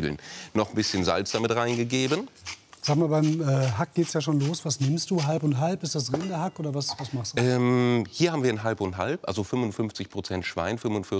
Zwiebeln. Noch ein bisschen Salz damit reingegeben. Sag mal, beim Hack geht's ja schon los. Was nimmst du? Halb und halb? Ist das Rinderhack oder was machst du? Hier haben wir ein Halb und Halb, also 55% Schwein,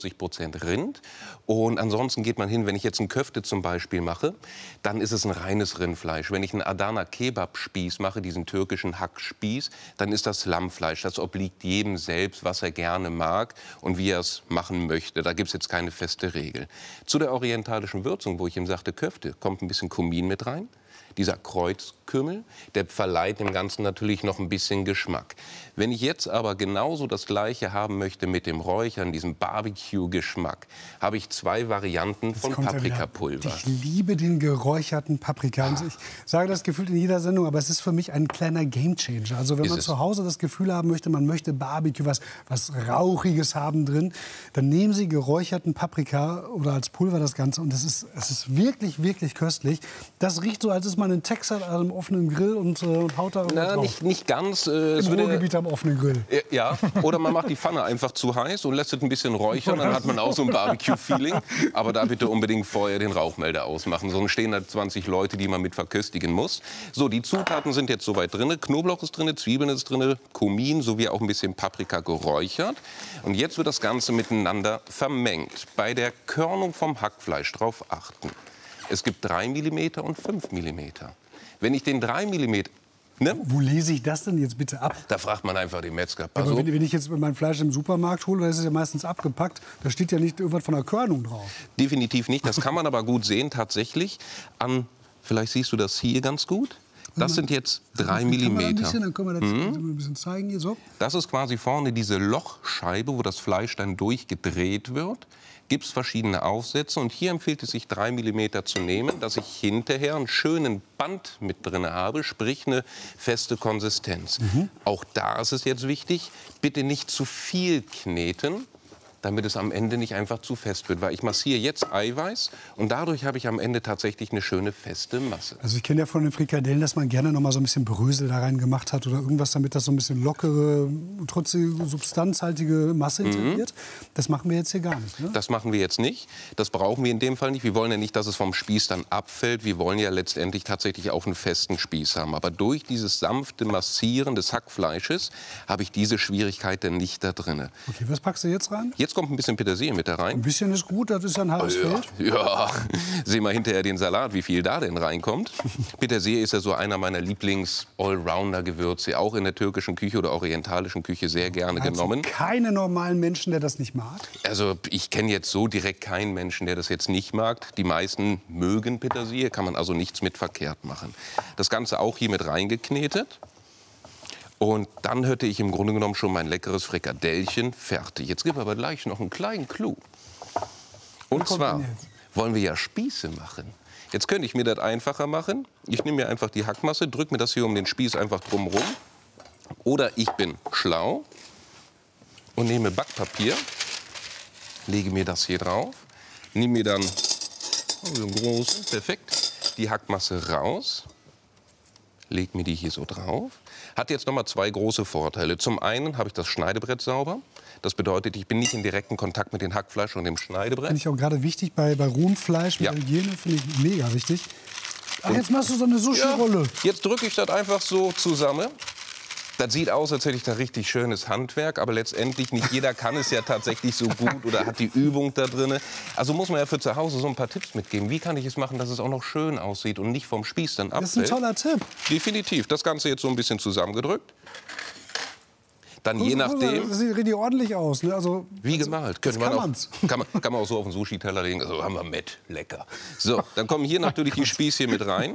45% Rind. Und ansonsten geht man hin, wenn ich jetzt ein Köfte zum Beispiel mache, dann ist es ein reines Rindfleisch. Wenn ich einen Adana Kebab-Spieß mache, diesen türkischen Hackspieß, dann ist das Lammfleisch. Das obliegt jedem selbst, was er gerne mag und wie er es machen möchte. Da gibt es jetzt keine feste Regel. Zu der orientalischen Würzung, wo ich ihm sagte Köfte, kommt ein bisschen Kumin mit rein. Dieser Kreuzkümmel, der verleiht dem Ganzen natürlich noch ein bisschen Geschmack. Wenn ich jetzt aber genauso das Gleiche haben möchte mit dem Räuchern, diesem Barbecue-Geschmack, habe ich zwei Varianten von Paprikapulver. Ich liebe den geräucherten Paprika. Und ich sage das gefühlt in jeder Sendung, aber es ist für mich ein kleiner Gamechanger. Also wenn man zu Hause das Gefühl haben möchte, man möchte Barbecue, was Rauchiges haben drin, dann nehmen Sie geräucherten Paprika oder als Pulver das Ganze und es ist wirklich, wirklich köstlich. Das riecht so, als ist man in Texas an einem offenen Grill und haut da drauf. Nicht ganz. Im Ruhrgebiet am offenen Grill. Ja, oder man macht die Pfanne einfach zu heiß und lässt es ein bisschen räuchern, dann hat man auch so ein Barbecue-Feeling. Aber da bitte unbedingt vorher den Rauchmelder ausmachen, sonst stehen da 20 Leute, die man mit verköstigen muss. So, die Zutaten sind jetzt soweit drin. Knoblauch ist drin, Zwiebeln ist drin, Kumin sowie auch ein bisschen Paprika geräuchert. Und jetzt wird das Ganze miteinander vermengt. Bei der Körnung vom Hackfleisch drauf achten. Es gibt 3 mm und 5 mm. Wenn ich den 3 mm... Ne? Wo lese ich das denn jetzt bitte ab? Da fragt man einfach den Metzger. Aber wenn ich jetzt mein Fleisch im Supermarkt hole, dann ist es ja meistens abgepackt. Da steht ja nicht irgendwas von der Körnung drauf. Definitiv nicht. Das kann man aber gut sehen tatsächlich an... Vielleicht siehst du das hier ganz gut. Das sind jetzt 3 mm. Dann können wir das ein bisschen zeigen hier so. Das ist quasi vorne diese Lochscheibe, wo das Fleisch dann durchgedreht wird. Gibt es verschiedene Aufsätze und hier empfiehlt es sich 3 mm zu nehmen, dass ich hinterher einen schönen Band mit drin habe, sprich eine feste Konsistenz. Auch da ist es jetzt wichtig, bitte nicht zu viel kneten, damit es am Ende nicht einfach zu fest wird. Weil ich massiere jetzt Eiweiß und dadurch habe ich am Ende tatsächlich eine schöne feste Masse. Also ich kenne ja von den Frikadellen, dass man gerne noch mal so ein bisschen Brösel da rein gemacht hat oder irgendwas, damit das so ein bisschen lockere, trotzdem substanzhaltige Masse integriert. Das machen wir jetzt hier gar nicht, ne? Das machen wir jetzt nicht. Das brauchen wir in dem Fall nicht. Wir wollen ja nicht, dass es vom Spieß dann abfällt. Wir wollen ja letztendlich tatsächlich auch einen festen Spieß haben. Aber durch dieses sanfte Massieren des Hackfleisches habe ich diese Schwierigkeit dann nicht da drin. Okay, was packst du jetzt rein? Jetzt kommt ein bisschen Petersilie mit da rein. Ein bisschen ist gut, das ist ja ein halbes Feld. Ja, sehen wir hinterher den Salat, wie viel da denn reinkommt. Petersilie ist ja so einer meiner Lieblings-Allrounder-Gewürze, auch in der türkischen Küche oder orientalischen Küche sehr gerne genommen. Keine normalen Menschen, der das nicht mag? Also ich kenne jetzt so direkt keinen Menschen, der das jetzt nicht mag. Die meisten mögen Petersilie, kann man also nichts mit verkehrt machen. Das Ganze auch hier mit reingeknetet. Und dann hätte ich im Grunde genommen schon mein leckeres Frikadellchen fertig. Jetzt gibt es aber gleich noch einen kleinen Clou. Und zwar wollen wir ja Spieße machen. Jetzt könnte ich mir das einfacher machen. Ich nehme mir einfach die Hackmasse, drücke mir das hier um den Spieß einfach drumherum. Oder ich bin schlau und nehme Backpapier, lege mir das hier drauf, nehme mir dann so einen großen, perfekt, die Hackmasse raus, lege mir die hier so drauf. Hat jetzt noch mal zwei große Vorteile. Zum einen habe ich das Schneidebrett sauber. Das bedeutet, ich bin nicht in direkten Kontakt mit dem Hackfleisch und dem Schneidebrett. Finde ich auch gerade wichtig bei rohem Fleisch, mit der Hygiene, finde ich mega wichtig. Ach, jetzt machst du so eine Sushi-Rolle. Ja, jetzt drücke ich das einfach so zusammen. Das sieht aus, als hätte ich da richtig schönes Handwerk, aber letztendlich nicht jeder kann es ja tatsächlich so gut oder hat die Übung da drin. Also muss man ja für zu Hause so ein paar Tipps mitgeben. Wie kann ich es machen, dass es auch noch schön aussieht und nicht vom Spieß dann abfällt? Das ist ein toller Tipp. Definitiv. Das Ganze jetzt so ein bisschen zusammengedrückt. Dann je nachdem... Das sieht richtig ordentlich aus. Ne? Also, wie gemalt. Kann man auch so auf den Sushi-Teller legen. Also haben wir mit. Lecker. So, dann kommen hier natürlich die Spieße mit rein.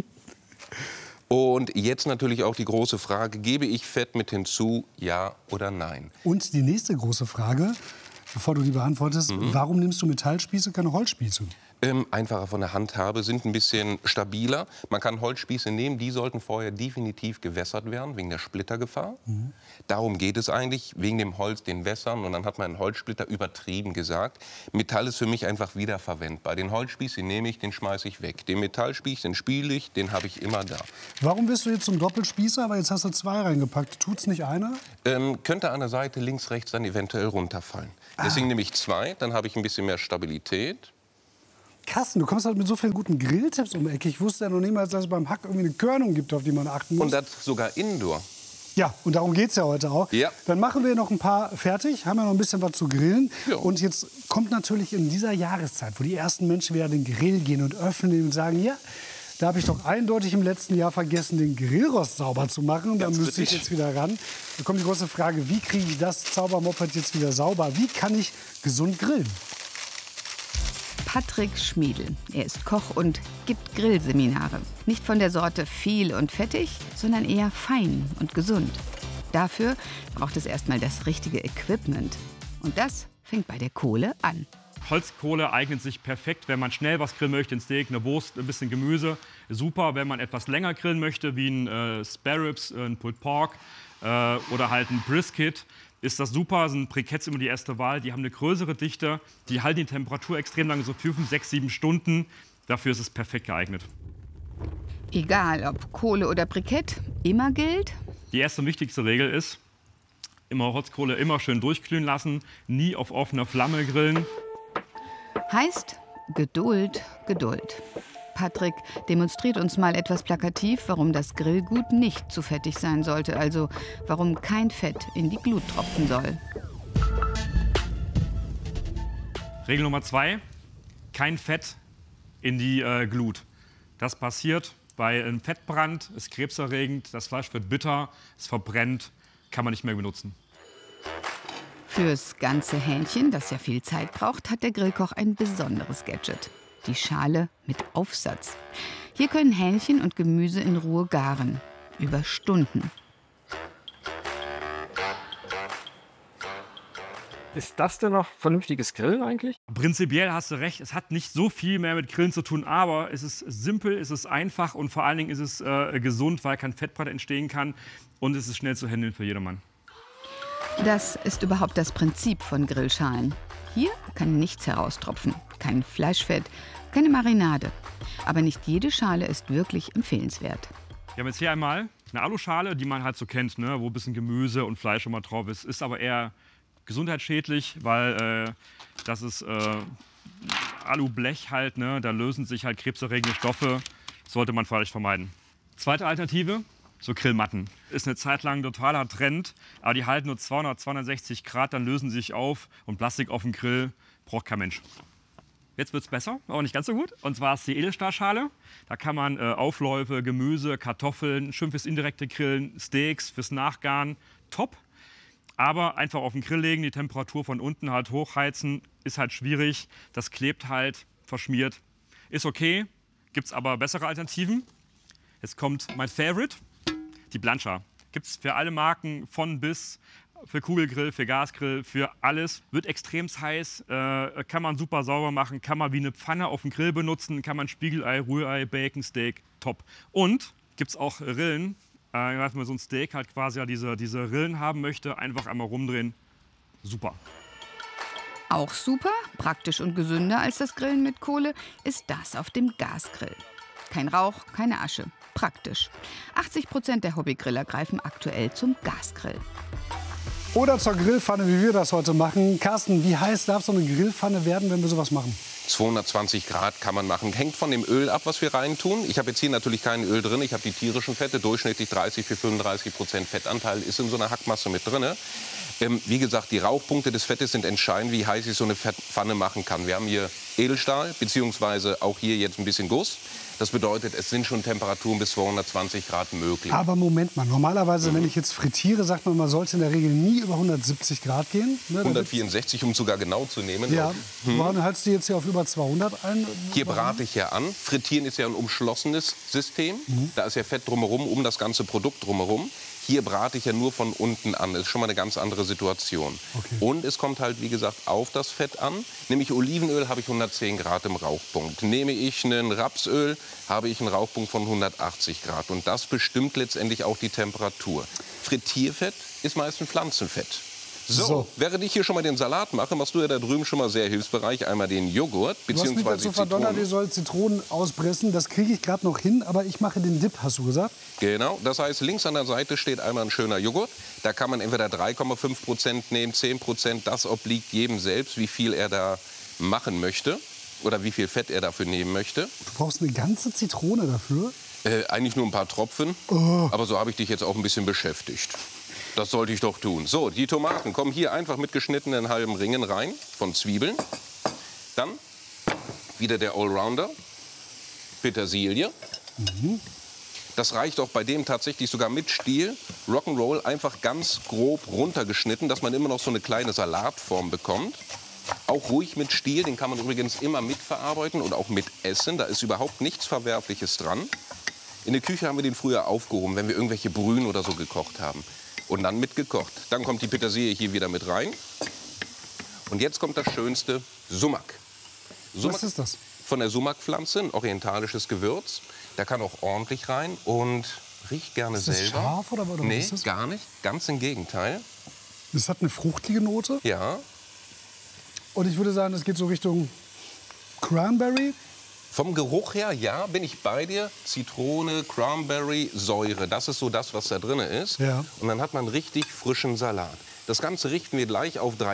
Und jetzt natürlich auch die große Frage, gebe ich Fett mit hinzu, ja oder nein? Und die nächste große Frage, bevor du die beantwortest, warum nimmst du Metallspieße, keine Holzspieße? Einfacher von der Handhabe, sind ein bisschen stabiler. Man kann Holzspieße nehmen, die sollten vorher definitiv gewässert werden, wegen der Splittergefahr. Darum geht es eigentlich, wegen dem Holz, den Wässern. Und dann hat man einen Holzsplitter, übertrieben gesagt. Metall ist für mich einfach wiederverwendbar. Den Holzspieß, den nehme ich, den schmeiße ich weg. Den Metallspieß, den spiele ich, den habe ich immer da. Warum bist du jetzt zum Doppelspießer? Aber jetzt hast du zwei reingepackt. Tut's nicht einer? Könnte an der Seite links, rechts dann eventuell runterfallen. Deswegen nehme ich zwei, dann habe ich ein bisschen mehr Stabilität. Carsten, du kommst halt mit so vielen guten Grilltipps um die Ecke. Ich wusste ja noch niemals, dass es beim Hack irgendwie eine Körnung gibt, auf die man achten muss. Und das sogar indoor. Ja, und darum geht es ja heute auch. Ja. Dann machen wir noch ein paar fertig, haben ja noch ein bisschen was zu grillen. Ja. Und jetzt kommt natürlich in dieser Jahreszeit, wo die ersten Menschen wieder den Grill gehen und öffnen ihn und sagen, ja, da habe ich doch eindeutig im letzten Jahr vergessen, den Grillrost sauber zu machen. Da müsste ich jetzt wieder ran. Da kommt die große Frage, wie kriege ich das Zaubermoped jetzt wieder sauber? Wie kann ich gesund grillen? Patrick Schmiedl. Er ist Koch und gibt Grillseminare. Nicht von der Sorte viel und fettig, sondern eher fein und gesund. Dafür braucht es erstmal das richtige Equipment. Und das fängt bei der Kohle an. Holzkohle eignet sich perfekt, wenn man schnell was grillen möchte, ein Steak, eine Wurst, ein bisschen Gemüse. Super, wenn man etwas länger grillen möchte, wie ein Spare Ribs, ein Pulled Pork oder halt ein Brisket. Ist das super, sind Briketts immer die erste Wahl. Die haben eine größere Dichte, die halten die Temperatur extrem lange, so 5, 6, 7 Stunden. Dafür ist es perfekt geeignet. Egal ob Kohle oder Brikett, immer gilt: Die erste und wichtigste Regel ist, immer Holzkohle immer schön durchglühen lassen, nie auf offener Flamme grillen. Heißt Geduld, Geduld. Patrick demonstriert uns mal etwas plakativ, warum das Grillgut nicht zu fettig sein sollte, also warum kein Fett in die Glut tropfen soll. Regel Nummer 2, kein Fett in die Glut. Das passiert bei einem Fettbrand, ist krebserregend, das Fleisch wird bitter, es verbrennt, kann man nicht mehr benutzen. Fürs ganze Hähnchen, das ja viel Zeit braucht, hat der Grillkoch ein besonderes Gadget. Die Schale mit Aufsatz. Hier können Hähnchen und Gemüse in Ruhe garen. Über Stunden. Ist das denn noch vernünftiges Grillen eigentlich? Prinzipiell hast du recht, es hat nicht so viel mehr mit Grillen zu tun, aber es ist simpel, es ist einfach und vor allen Dingen ist es gesund, weil kein Fettbrand entstehen kann und es ist schnell zu handeln für jedermann. Das ist überhaupt das Prinzip von Grillschalen. Hier kann nichts heraustropfen. Kein Fleischfett, keine Marinade. Aber nicht jede Schale ist wirklich empfehlenswert. Wir haben jetzt hier einmal eine Aluschale, die man halt so kennt, ne, wo ein bisschen Gemüse und Fleisch schon mal drauf ist. Ist aber eher gesundheitsschädlich, weil das ist Alublech halt, ne, da lösen sich halt krebserregende Stoffe. Sollte man völlig vermeiden. Zweite Alternative, so Grillmatten. Ist eine Zeit lang ein totaler Trend, aber die halten nur 200, 260 Grad, dann lösen sie sich auf und Plastik auf dem Grill braucht kein Mensch. Jetzt wird es besser, aber nicht ganz so gut. Und zwar ist die Edelstahlschale. Da kann man Aufläufe, Gemüse, Kartoffeln, schön fürs indirekte Grillen, Steaks fürs Nachgaren, top. Aber einfach auf den Grill legen, die Temperatur von unten halt hochheizen, ist halt schwierig. Das klebt halt, verschmiert. Ist okay, gibt es aber bessere Alternativen. Jetzt kommt mein Favorite, die Plancha. Gibt es für alle Marken von bis, für Kugelgrill, für Gasgrill, für alles. Wird extrem heiß, kann man super sauber machen, kann man wie eine Pfanne auf dem Grill benutzen, kann man Spiegelei, Rührei, Bacon, Steak, top. Und gibt es auch Rillen, wenn man so ein Steak halt quasi ja diese Rillen haben möchte, einfach einmal rumdrehen, super. Auch super, praktisch und gesünder als das Grillen mit Kohle, ist das auf dem Gasgrill. Kein Rauch, keine Asche. Praktisch. 80% der Hobbygriller greifen aktuell zum Gasgrill. Oder zur Grillpfanne, wie wir das heute machen. Carsten, wie heiß darf so eine Grillpfanne werden, wenn wir sowas machen? 220 Grad kann man machen. Hängt von dem Öl ab, was wir reintun. Ich habe jetzt hier natürlich kein Öl drin. Ich habe die tierischen Fette. Durchschnittlich 30–35% Fettanteil ist in so einer Hackmasse mit drin. Wie gesagt, die Rauchpunkte des Fettes sind entscheidend, wie heiß ich so eine Pfanne machen kann. Wir haben hier Edelstahl, beziehungsweise auch hier jetzt ein bisschen Guss. Das bedeutet, es sind schon Temperaturen bis 220 Grad möglich. Aber Moment mal, normalerweise, wenn ich jetzt frittiere, sagt man sollte in der Regel nie über 170 Grad gehen. Ne, 164, um sogar genau zu nehmen. Ja, warum hältst du jetzt hier auf über 200 ein? Hier brate ich ja an. Frittieren ist ja ein umschlossenes System. Da ist ja Fett drumherum, um das ganze Produkt drumherum. Hier brate ich ja nur von unten an. Das ist schon mal eine ganz andere Situation. Okay. Und es kommt halt, wie gesagt, auf das Fett an. Nämlich Olivenöl habe ich 110 Grad im Rauchpunkt. Nehme ich ein Rapsöl, habe ich einen Rauchpunkt von 180 Grad. Und das bestimmt letztendlich auch die Temperatur. Frittierfett ist meistens Pflanzenfett. So, während ich hier schon mal den Salat mache, machst du ja da drüben schon mal sehr hilfsreich. Einmal den Joghurt, beziehungsweise du hast mich dazu verdonnert, ihr sollt Zitronen auspressen. Das kriege ich gerade noch hin, aber ich mache den Dip, hast du gesagt? Genau, das heißt, links an der Seite steht einmal ein schöner Joghurt. Da kann man entweder 3,5% nehmen, 10%. Das obliegt jedem selbst, wie viel er da machen möchte. oder wie viel Fett er dafür nehmen möchte. Du brauchst eine ganze Zitrone dafür? Eigentlich nur ein paar Tropfen, aber so habe ich dich jetzt auch ein bisschen beschäftigt. Das sollte ich doch tun. So, die Tomaten kommen hier einfach mit geschnittenen halben Ringen rein von Zwiebeln. Dann wieder der Allrounder, Petersilie. Das reicht auch bei dem tatsächlich sogar mit Stiel. Rock'n'Roll einfach ganz grob runtergeschnitten, dass man immer noch so eine kleine Salatform bekommt. Auch ruhig mit Stiel, den kann man übrigens immer mitverarbeiten und auch mit essen. Da ist überhaupt nichts Verwerfliches dran. In der Küche haben wir den früher aufgehoben, wenn wir irgendwelche Brühen oder so gekocht haben. Und dann mitgekocht. Dann kommt die Petersilie hier wieder mit rein. Und jetzt kommt das schönste, Sumak. Was ist das? Von der Sumak-Pflanze, ein orientalisches Gewürz. Da kann auch ordentlich rein und riecht gerne Ist das selber. scharf oder was Nee, ist das? gar nicht. Ganz im Gegenteil. Es hat eine fruchtige Note. Ja. Und ich würde sagen, es geht so Richtung Cranberry. Vom Geruch her, ja, bin ich bei dir. Zitrone, Cranberry, Säure, das ist so das, was da drin ist. Ja. Und dann hat man richtig frischen Salat. Das Ganze richten wir gleich auf